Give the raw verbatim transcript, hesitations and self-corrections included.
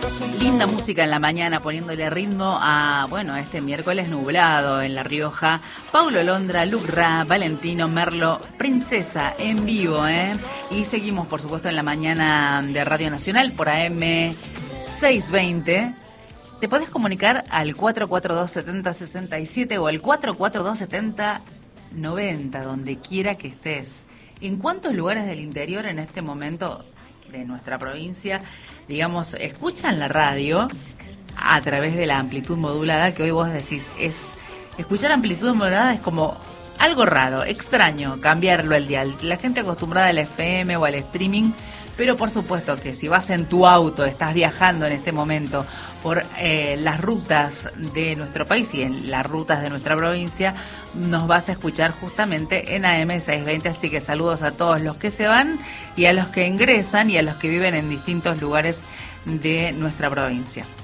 Linda música en la mañana, poniéndole ritmo a, bueno, este miércoles nublado en La Rioja. Paulo Londra, Luc Ra, Valentino, Merlo, Princesa en vivo, ¿eh? Y seguimos, por supuesto, en la mañana de Radio Nacional por A M seiscientos veinte. Te podés comunicar al cuatro cuatro dos, siete cero seis siete o al cuatro cuatro dos, siete cero nueve cero, donde quiera que estés. ¿En cuántos lugares del interior en este momento de nuestra provincia, digamos, escuchan la radio a través de la amplitud modulada, que hoy vos decís, es escuchar amplitud modulada es como algo raro, extraño, cambiarlo el dial? La gente acostumbrada al F M o al streaming, pero por supuesto que si vas en tu auto, estás viajando en este momento por eh, las rutas de nuestro país y en las rutas de nuestra provincia, nos vas a escuchar justamente en A M seiscientos veinte, así que saludos a todos los que se van y a los que ingresan y a los que viven en distintos lugares de nuestra provincia.